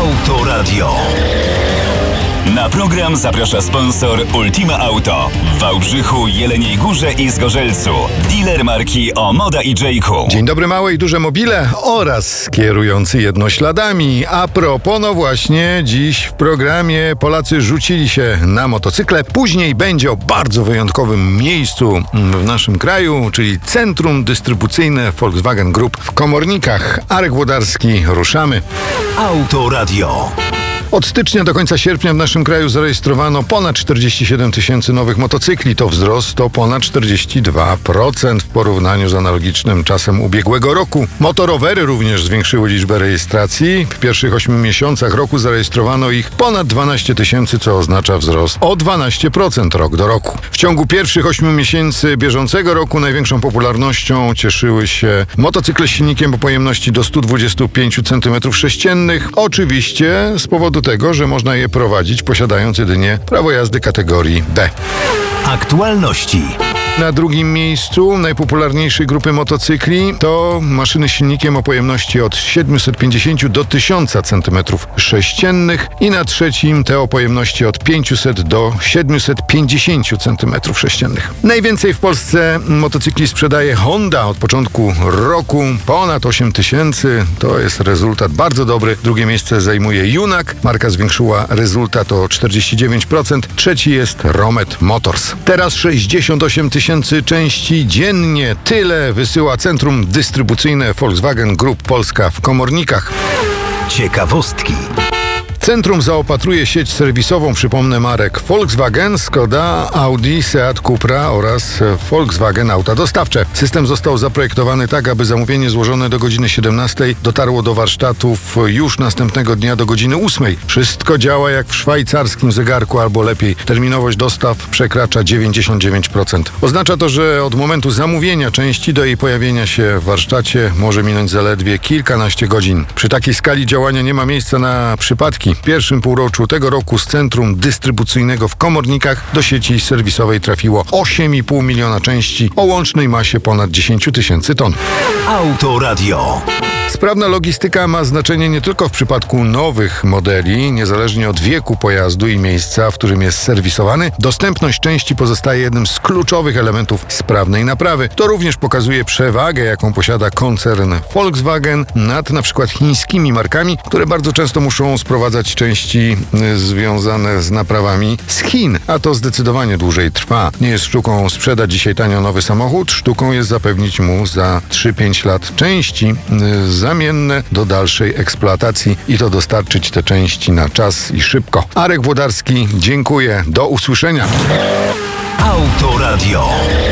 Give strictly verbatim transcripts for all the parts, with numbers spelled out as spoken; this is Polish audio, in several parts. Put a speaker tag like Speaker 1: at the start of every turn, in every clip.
Speaker 1: Autoradio. Na program zaprasza sponsor Ultima Auto w Wałbrzychu, Jeleniej Górze i Zgorzelcu. Dealer marki Omoda i Jayku.
Speaker 2: Dzień dobry, małe i duże mobile oraz kierujący jednośladami. A propos, no właśnie, dziś w programie Polacy rzucili się na motocykle. Później będzie o bardzo wyjątkowym miejscu w naszym kraju, czyli Centrum Dystrybucyjne Volkswagen Group w Komornikach. Arek Włodarski, ruszamy.
Speaker 1: Autoradio.
Speaker 2: Od stycznia do końca sierpnia w naszym kraju zarejestrowano ponad czterdzieści siedem tysięcy nowych motocykli. To wzrost o ponad czterdzieści dwa procent w porównaniu z analogicznym czasem ubiegłego roku. Motorowery również zwiększyły liczbę rejestracji. W pierwszych ośmiu miesiącach roku zarejestrowano ich ponad dwanaście tysięcy, co oznacza wzrost o dwanaście procent rok do roku. W ciągu pierwszych ośmiu miesięcy bieżącego roku największą popularnością cieszyły się motocykle z silnikiem o pojemności do stu dwudziestu pięciu centymetrów sześciennych. Oczywiście z powodu tego, że można je prowadzić posiadając jedynie prawo jazdy kategorii B.
Speaker 1: Aktualności.
Speaker 2: Na drugim miejscu najpopularniejszej grupy motocykli to maszyny z silnikiem o pojemności od siedmiuset pięćdziesięciu do tysiąca centymetrów sześciennych i na trzecim te o pojemności od pięciuset do siedmiuset pięćdziesięciu centymetrów sześciennych. Najwięcej w Polsce motocykli sprzedaje Honda od początku roku, ponad osiem tysięcy. To jest rezultat bardzo dobry. Drugie miejsce zajmuje Junak. Marka zwiększyła rezultat o czterdzieści dziewięć procent. Trzeci jest Romet Motors. Teraz sześćdziesiąt osiem tysięcy części dziennie. Tyle wysyła Centrum Dystrybucyjne Volkswagen Group Polska w Komornikach.
Speaker 1: Ciekawostki.
Speaker 2: Centrum zaopatruje sieć serwisową, przypomnę, marek Volkswagen, Skoda, Audi, Seat, Cupra oraz Volkswagen Auta Dostawcze. System został zaprojektowany tak, aby zamówienie złożone do godziny siedemnastej dotarło do warsztatów już następnego dnia do godziny ósmej. Wszystko działa jak w szwajcarskim zegarku, albo lepiej. Terminowość dostaw przekracza dziewięćdziesiąt dziewięć procent. Oznacza to, że od momentu zamówienia części do jej pojawienia się w warsztacie może minąć zaledwie kilkanaście godzin. Przy takiej skali działania nie ma miejsca na przypadki. W pierwszym półroczu tego roku z Centrum Dystrybucyjnego w Komornikach do sieci serwisowej trafiło osiem i pół miliona części o łącznej masie ponad dziesięć tysięcy ton.
Speaker 1: Autoradio.
Speaker 2: Sprawna logistyka ma znaczenie nie tylko w przypadku nowych modeli. Niezależnie od wieku pojazdu i miejsca, w którym jest serwisowany, dostępność części pozostaje jednym z kluczowych elementów sprawnej naprawy. To również pokazuje przewagę, jaką posiada koncern Volkswagen nad na przykład chińskimi markami, które bardzo często muszą sprowadzać części związane z naprawami z Chin, a to zdecydowanie dłużej trwa. Nie jest sztuką sprzedać dzisiaj tanio nowy samochód, sztuką jest zapewnić mu za trzy pięć lat części zamienne do dalszej eksploatacji i to dostarczyć te części na czas i szybko. Arek Włodarski, dziękuję. Do usłyszenia.
Speaker 1: Autoradio.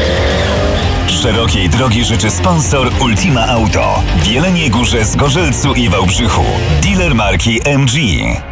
Speaker 1: Szerokiej drogi życzy sponsor Ultima Auto w Jeleniej Górze, Zgorzelcu i Wałbrzychu. Dealer marki M G.